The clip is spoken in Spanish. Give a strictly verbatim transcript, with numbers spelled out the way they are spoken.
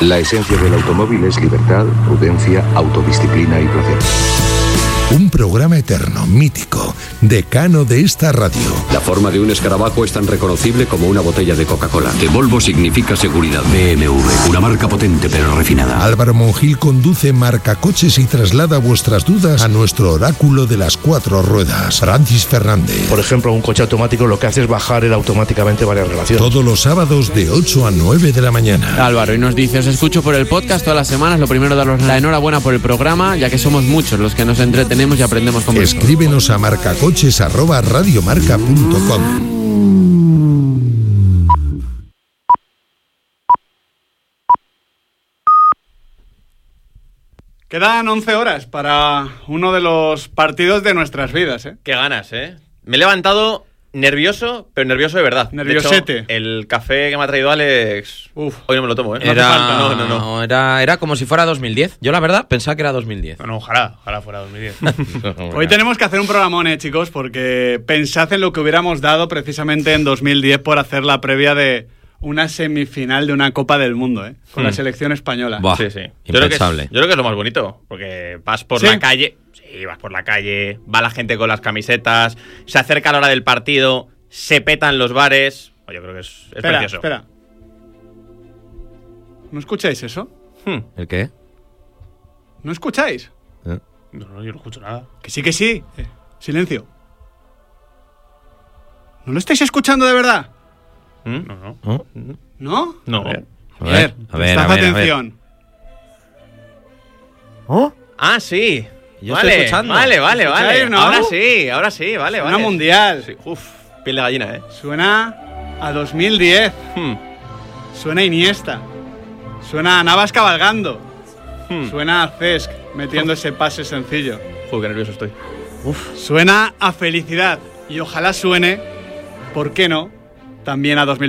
La esencia del automóvil es libertad, prudencia, autodisciplina y placer. Un programa eterno, mítico, decano de esta radio. La forma de un escarabajo es tan reconocible como una botella de Coca-Cola. De Volvo significa seguridad. B M W, una marca potente pero refinada. Álvaro Monjil conduce Marcacoches y traslada vuestras dudas a nuestro oráculo de las cuatro ruedas, Francis Fernández. Por ejemplo, un coche automático lo que hace es bajar él automáticamente varias relaciones. Todos los sábados de ocho a nueve de la mañana. Álvaro, y nos dice, os escucho por el podcast todas las semanas. Lo primero, daros la enhorabuena por el programa, ya que somos muchos los que nos entretenemos y aprendemos con vosotros. Escríbenos a marcacoches arroba radiomarca punto com. Quedan once horas para uno de los partidos de nuestras vidas, ¿eh? Qué ganas, ¿eh? Me he levantado nervioso, pero nervioso de verdad. Nerviosete. De hecho, el café que me ha traído Alex, uf, hoy no me lo tomo, ¿eh? No Era, hace falta, no, no, no. Era, era como si fuera dos mil diez. Yo, la verdad, pensaba que era dos mil diez. Bueno, ojalá, ojalá fuera dos mil diez. Hoy tenemos que hacer un programón, ¿eh, chicos? Porque pensad en lo que hubiéramos dado precisamente en dos mil diez por hacer la previa de una semifinal de una Copa del Mundo, ¿eh? Con hmm. la selección española. Buah, sí, sí. Impensable. Yo creo, que es, yo creo que es lo más bonito, porque vas por ¿Sí? la calle, sí, vas por la calle, va la gente con las camisetas, se acerca la hora del partido, se petan los bares. Yo creo que es, es espera, precioso. Espera. ¿No escucháis eso? Hmm. ¿El qué? ¿No escucháis? ¿Eh? No, no, yo no escucho nada. Que sí, que sí. Eh, silencio. ¿No lo estáis escuchando de verdad? ¿Mm? No, no. ¿Oh? ¿No? No. A ver, A ver, a ver, prestad a ver, atención. ¿Oh? Ah, sí. Yo vale, estoy escuchando. Vale, vale, vale. ¿Escucháis, no? Ahora sí, ahora sí, vale, Suena vale. mundial. Sí. Uf, piel de gallina, ¿eh? Suena a dos mil diez. Hmm. Suena a Iniesta. Suena a Navas cabalgando. Hmm. Suena a Cesc metiendo ese pase sencillo. Joder, qué nervioso estoy. Uf. Suena a felicidad. Y ojalá suene, ¿por qué no?, también a dos mil